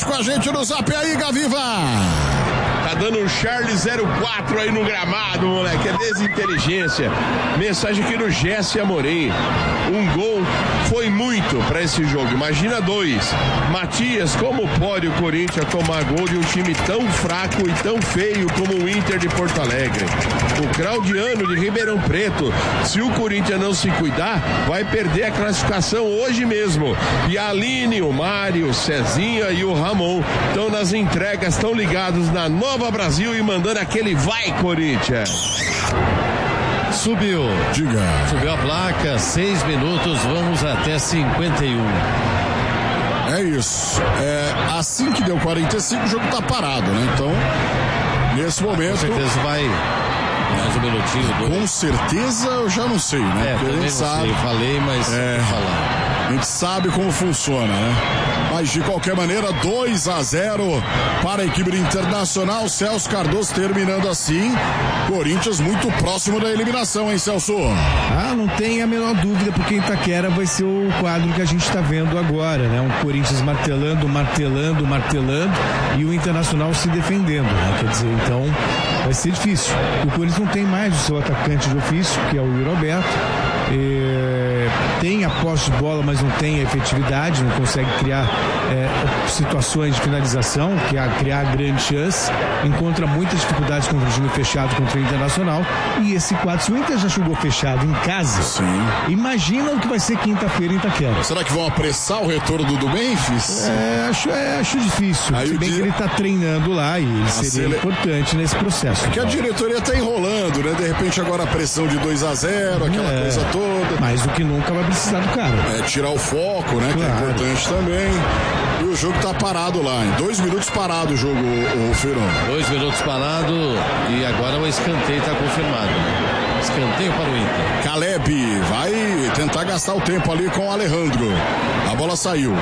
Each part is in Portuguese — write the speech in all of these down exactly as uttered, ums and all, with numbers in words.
Com a gente no Zap aí, Gaviva. Tá dando um Charlie zero quatro aí no gramado, moleque. É desinteligência. Mensagem aqui no Jesse Amorim. Um gol foi muito pra esse jogo. Imagina dois. Matias, como pode o Corinthians tomar gol de um time tão fraco e tão feio como o Inter de Porto Alegre? O Claudiano de Ribeirão Preto. Se o Corinthians não se cuidar, vai perder a classificação hoje mesmo. E a Aline, o Mário, o Cezinha e o Ramon estão nas entregas, estão ligados na Nova Brasil e mandando aquele vai, Corinthians. Subiu. Diga. Subiu a placa, seis minutos, vamos até cinquenta e um. É isso. É, assim que deu quarenta e cinco, o jogo tá parado, né? Então, nesse momento... Com certeza vai mais um minutinho. Dois. Com certeza eu já não sei, né? É, porque também a gente não sabe. sei, eu falei, mas é, vou falar. A gente sabe como funciona, né? Mas de qualquer maneira, dois a zero para a equipe do Internacional. Celso Cardoso terminando assim. Corinthians muito próximo da eliminação, hein, Celso? Ah, não tem a menor dúvida, porque Itaquera vai ser o quadro que a gente está vendo agora, né? Um Corinthians martelando, martelando, martelando e o Internacional se defendendo, né? Quer dizer, então vai ser difícil. O Corinthians não tem mais o seu atacante de ofício, que é o Yuri Alberto. É, tem a posse de bola, mas não tem a efetividade, não consegue criar é, situações de finalização, que é criar grande chance, encontra muitas dificuldades contra o time fechado, contra o Internacional. E esse quadro, se o Inter já jogou fechado em casa, sim, imagina o que vai ser quinta-feira em Itaquera. Será que vão apressar o retorno do Memphis? É, acho, é, acho difícil. Aí se bem dia... que ele está treinando lá e ele seria Cele... importante nesse processo. Porque a diretoria está enrolando, né? De repente agora a pressão de dois a zero, aquela é, coisa toda. Mais do que nunca vai precisar do cara. É, tirar o foco, né? Claro. Que é importante também. E o jogo tá parado lá, em dois minutos parado o jogo, o, o Feirão. Dois minutos parado e agora o escanteio tá confirmado. Escanteio para o Inter. Caleb vai tentar gastar o tempo ali com o Alejandro. A bola saiu.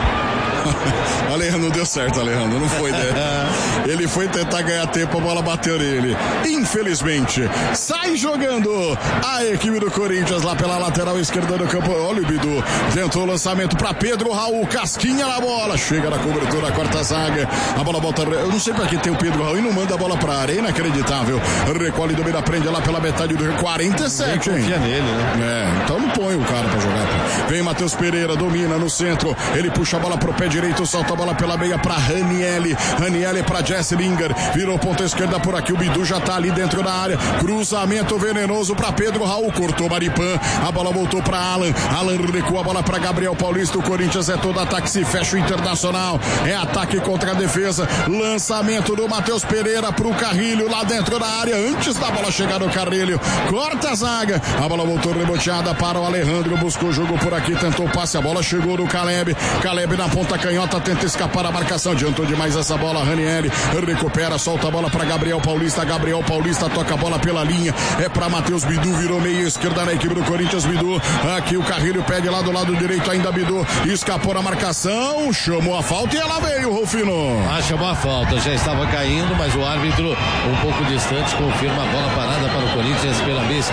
Alejandro, não deu certo, Alejandro, não foi, né? Ele foi tentar ganhar tempo, a bola bateu nele. Infelizmente, sai jogando a equipe do Corinthians lá pela lateral esquerda do campo. Olha o Bidu, tentou o lançamento para Pedro Raul, casquinha na bola, chega na cobertura, a quarta zaga, a bola volta, eu não sei pra que tem o Pedro Raul e não manda a bola pra área, inacreditável. Recolhe, domina, prende lá pela metade do quarenta e sete, hein? Confia nele, né? É, então não põe o cara pra jogar. Vem Matheus Pereira, domina no centro, ele puxa a bola pro pé direito, solta a bola pela meia pra Ranielli, Ranielli pra Jesse Linger, virou ponta esquerda por aqui, o Bidu já tá ali dentro da área, cruzamento venenoso pra Pedro Raul, cortou Maripan, a bola voltou pra Alan, Alan recua a bola pra Gabriel Paulista, o Corinthians é todo ataque, se fecha o Internacional, é ataque contra a defesa, lançamento do Matheus Pereira pro Carrilho, lá dentro da área, antes da bola chegar no Carrilho, corta a zaga, a bola voltou reboteada para o Alejandro, buscou o jogo por aqui, tentou o passe, a bola chegou no Caleb, Caleb na ponta canhota, tenta escapar a marcação, adiantou demais essa bola, Ranieri recupera, solta a bola para Gabriel Paulista, Gabriel Paulista toca a bola pela linha, é para Matheus Bidu, virou meia esquerda na equipe do Corinthians, Bidu, aqui o Carrilho pede lá do lado direito, ainda Bidu, escapou na marcação, chamou a falta e ela veio, Rufino. Ah, chamou a falta, já estava caindo, mas o árbitro um pouco distante confirma a bola parada para o Corinthians pela Bisque.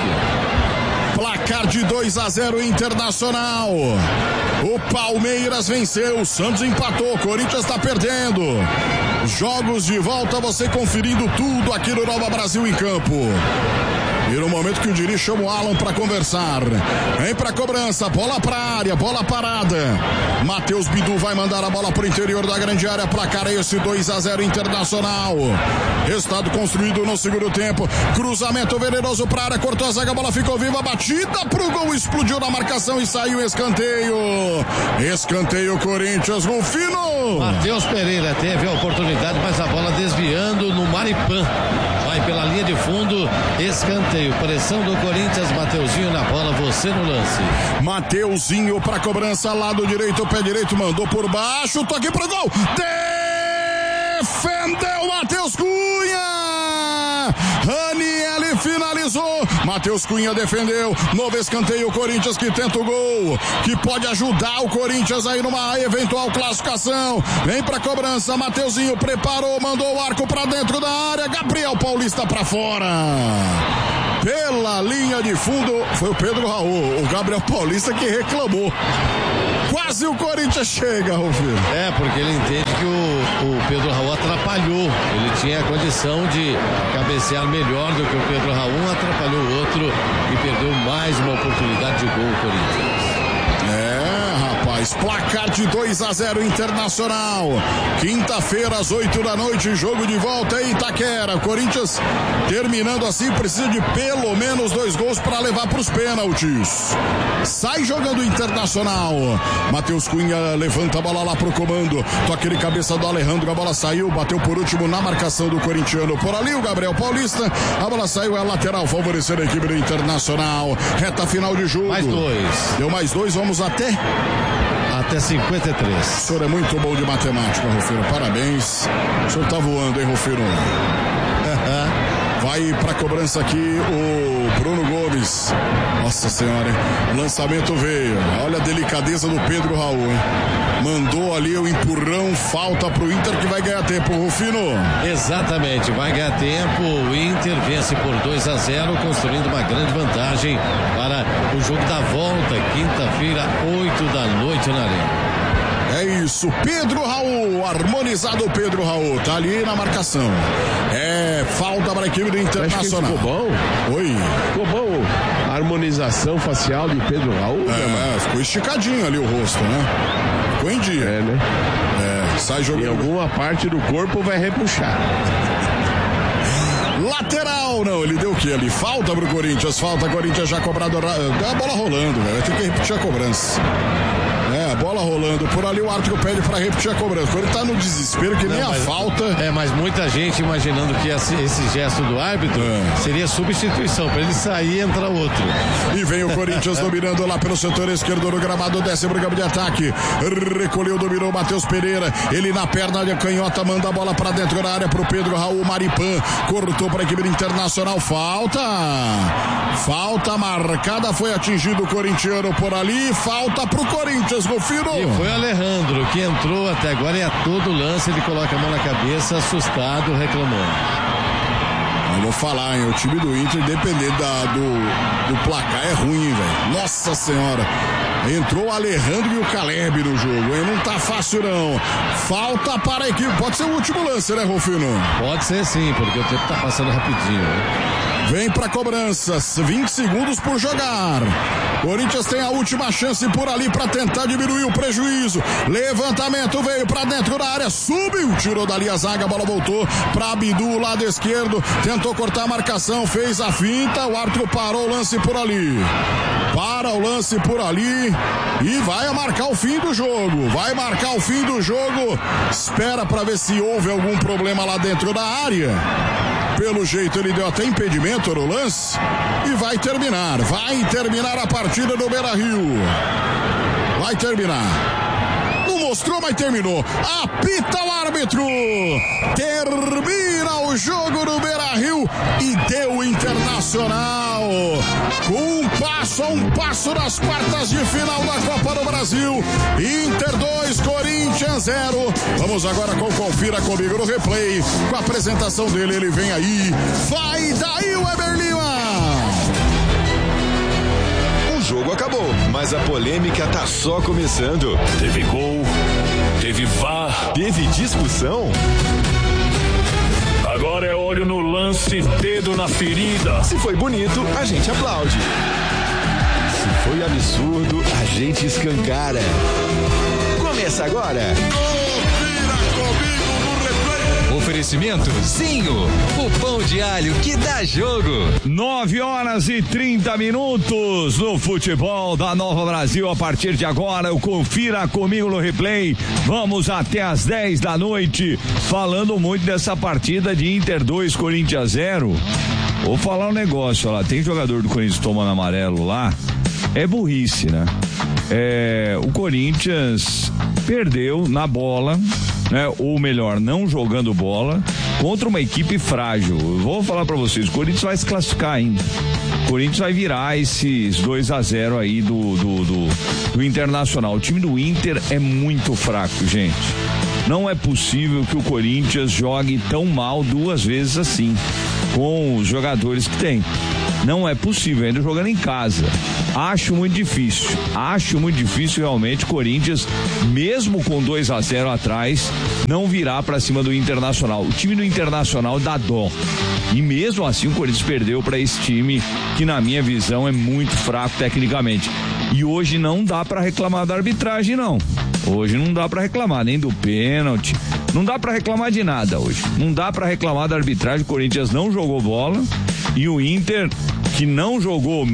Placar de dois a zero Internacional. O Palmeiras venceu, o Santos empatou, o Corinthians está perdendo. Jogos de volta, você conferindo tudo aqui no Nova Brasil em campo. E no momento que o Diri chama o Alan para conversar. Vem pra cobrança, bola pra área, bola parada. Matheus Bidu vai mandar a bola pro interior da grande área. Placar esse dois a zero Internacional. Resultado construído no segundo tempo. Cruzamento venenoso pra área, cortou a zaga, a bola ficou viva, batida pro gol, explodiu na marcação e saiu escanteio. Escanteio Corinthians, Rufino. Matheus Pereira teve a oportunidade, mas a bola desviando no Maripan. Vai pela linha de fundo, escanteio. Pressão do Corinthians, Mateuzinho na bola, você no lance. Mateuzinho pra cobrança, lado direito, pé direito, mandou por baixo, toque pro gol. Defendeu Matheus Cunha. Ranielli finalizou. Matheus Cunha defendeu. Novo escanteio, Corinthians que tenta o gol, que pode ajudar o Corinthians aí numa eventual classificação. Vem pra cobrança, Mateuzinho preparou, mandou o arco pra dentro da área. Gabriel Paulista pra fora. Pela linha de fundo, foi o Pedro Raul, o Gabriel Paulista que reclamou. quase o Corinthians chega, Rufino. É, porque ele entende que o, o Pedro Raul atrapalhou. Ele tinha a condição de cabecear melhor do que o Pedro Raul, atrapalhou o outro e perdeu mais uma oportunidade de gol o Corinthians. É, rapaz, placar de dois a zero Internacional. Quinta-feira, às oito da noite, jogo de volta em Itaquera. Corinthians terminando assim, precisa de pelo menos dois gols para levar para os pênaltis. Sai jogando o Internacional. Matheus Cunha levanta a bola lá pro comando. Toque de cabeça do Alejandro, a bola saiu, bateu por último na marcação do corintiano. Por ali o Gabriel Paulista, a bola saiu, é lateral, favorecendo a equipe do Internacional. Reta final de jogo. Mais dois. Deu mais dois, vamos até... Até cinquenta e três. O senhor é muito bom de matemática, Rufino. Parabéns. O senhor tá voando, hein, Rufino? Vai pra cobrança aqui o Bruno Gomes. Nossa senhora, hein? O lançamento veio. Olha a delicadeza do Pedro Raul, hein? Mandou ali o empurrão, falta pro Inter que vai ganhar tempo, Rufino. Exatamente, vai ganhar tempo. O Inter vence por dois a zero, construindo uma grande vantagem para o jogo da volta, quinta-feira, oito da noite na Arena. É isso, Pedro Raul, harmonizado Pedro Raul, tá ali na marcação. É falta para a equipe do Internacional. Ficou bom? Oi. Ficou bom a harmonização facial de Pedro Raul? É, ficou esticadinho ali o rosto, né? Ficou em dia. É, né? É, sai jogando. Em alguma parte do corpo vai repuxar. Lateral, não, ele deu o que ali? Falta pro Corinthians, falta, Corinthians já cobrado, a bola rolando, velho, vai ter que repetir a cobrança. É, a bola rolando por ali, o árbitro pede pra repetir a cobrança. Quando ele tá no desespero, que nem não, a falta. É, mas muita gente imaginando que esse, esse gesto do árbitro é. seria substituição, pra ele sair e entrar outro. E vem o Corinthians dominando lá pelo setor esquerdo do gramado, desce pro campo de ataque. Recolheu, dominou Matheus Pereira. Ele na perna de canhota, manda a bola pra dentro da área pro Pedro Raul. Maripan cortou pra equipe Internacional. Falta. Falta marcada, foi atingido o corintiano por ali. Falta pro Corinthians. Rufino. E foi o Alejandro que entrou até agora e a todo lance ele coloca a mão na cabeça, assustado, reclamando. Eu vou falar, hein, o time do Inter, independente da, do, do placar, é ruim, velho. Nossa senhora. Entrou o Alejandro e o Caleb no jogo, hein? Não tá fácil, não. Falta para a equipe. Pode ser o último lance, né, Rufino? Pode ser sim, porque o tempo tá passando rapidinho, né? Vem pra cobrança, vinte segundos por jogar. Corinthians tem a última chance por ali pra tentar diminuir o prejuízo. Levantamento veio pra dentro da área, subiu, tirou dali a zaga, a bola voltou pra Abdu, lado esquerdo, tentou cortar a marcação, fez a finta, o árbitro parou o lance por ali. Para o lance por ali e vai marcar o fim do jogo. Vai marcar o fim do jogo. Espera pra ver se houve algum problema lá dentro da área. Pelo jeito ele deu até impedimento no lance e vai terminar, vai terminar a partida do Beira-Rio. Vai terminar. Não mostrou, mas terminou. Apita o árbitro. Termina o jogo do Beira-Rio e deu o Internacional com um passo a um passo das quartas de final da Copa do Brasil. Inter dois, Corinthians zero. Vamos agora com Confira Comigo no replay. Com a apresentação dele, ele vem aí. Vai daí, Weber Lima. O jogo acabou, mas a polêmica tá só começando. Teve gol, teve V A R, teve discussão. Agora é olho no lance, dedo na ferida. Se foi bonito, a gente aplaude. Se foi absurdo, a gente escancara. Começa agora. Oferecimento Zinho, o pão de alho que dá jogo. nove horas e trinta minutos no futebol da Nova Brasil. A partir de agora, o Confira Comigo no replay. Vamos até às dez da noite, falando muito dessa partida de Inter dois, Corinthians zero. Vou falar um negócio, ó, lá tem jogador do Corinthians tomando amarelo lá. É burrice, né? É, o Corinthians perdeu na bola, né? Ou melhor, não jogando bola contra uma equipe frágil. Eu vou falar pra vocês, o Corinthians vai se classificar ainda. O Corinthians vai virar esses dois a zero aí do, do, do, do Internacional. O time do Inter é muito fraco, gente. Não é possível que o Corinthians jogue tão mal duas vezes assim, com os jogadores que tem. Não é possível, ainda jogando em casa. Acho muito difícil, acho muito difícil realmente o Corinthians, mesmo com dois a zero atrás, não virar pra cima do Internacional. O time do Internacional dá dó. E mesmo assim o Corinthians perdeu pra esse time que, na minha visão, é muito fraco tecnicamente. E hoje não dá pra reclamar da arbitragem, não. Hoje não dá pra reclamar nem do pênalti, não dá pra reclamar de nada hoje. Não dá pra reclamar da arbitragem. O Corinthians não jogou bola e o Inter, que não jogou,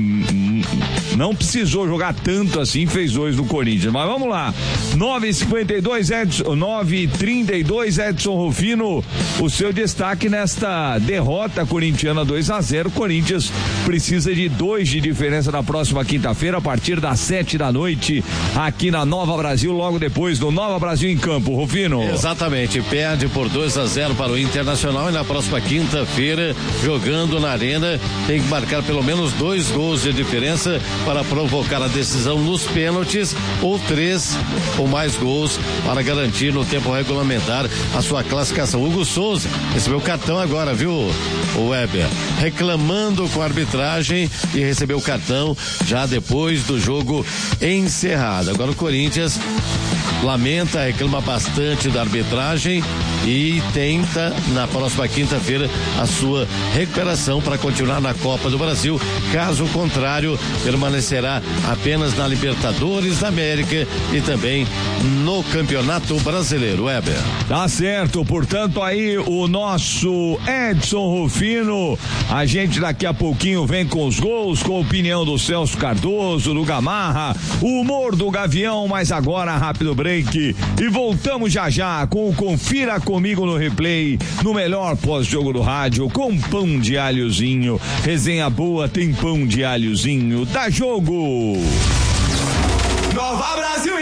não precisou jogar tanto assim, fez dois no Corinthians. Mas vamos lá, nove e cinquenta e dois, Edson, nove e trinta e dois, Edson Rufino, o seu destaque nesta derrota corintiana dois a zero. Corinthians precisa de dois de diferença na próxima quinta-feira, a partir das sete da noite, aqui na Nova Brasil, logo depois do Nova Brasil em campo, Rufino. Exatamente, perde por dois a zero para o Internacional e na próxima quinta-feira, jogando na Arena, tem que marcar pelo menos dois gols de diferença para provocar a decisão nos pênaltis, ou três ou mais gols para garantir no tempo regulamentar a sua classificação. Hugo Souza recebeu cartão agora, viu, o Weber? Reclamando com a arbitragem e recebeu o cartão já depois do jogo encerrado. Agora o Corinthians lamenta, reclama bastante da arbitragem e tenta na próxima quinta-feira a sua recuperação para continuar na Copa do Brasil. Caso contrário, permanecerá apenas na Libertadores da América e também no Campeonato Brasileiro. Weber. Tá certo, portanto aí o nosso Edson Rufino. A gente daqui a pouquinho vem com os gols, com a opinião do Celso Cardoso, do Gamarra, o humor do Gavião, mas agora rápido break e voltamos já já com o Confira Comigo no Replay, no melhor pós-jogo do rádio, com pão de alhozinho. Resenha boa tem pão de alhozinho. Dá jogo! Nova Brasil!